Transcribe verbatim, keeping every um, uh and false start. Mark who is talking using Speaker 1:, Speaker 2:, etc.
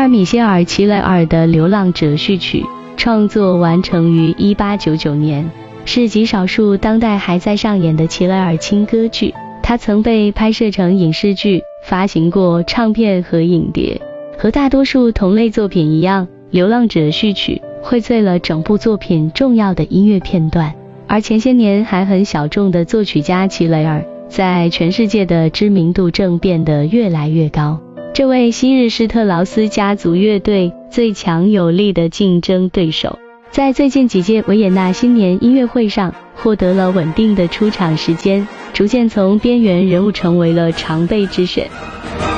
Speaker 1: 尔·米歇尔·齐雷尔的《流浪者序曲》创作完成于一八九九年，是极少数当代还在上演的齐雷尔轻歌剧。它曾被拍摄成影视剧，发行过唱片和影碟。和大多数同类作品一样，《流浪者序曲》荟萃了整部作品重要的音乐片段。而前些年还很小众的作曲家齐雷尔，在全世界的知名度正变得越来越高。这位昔日施特劳斯家族乐队最强有力的竞争对手，在最近几届维也纳新年音乐会上获得了稳定的出场时间，逐渐从边缘人物成为了常备之选。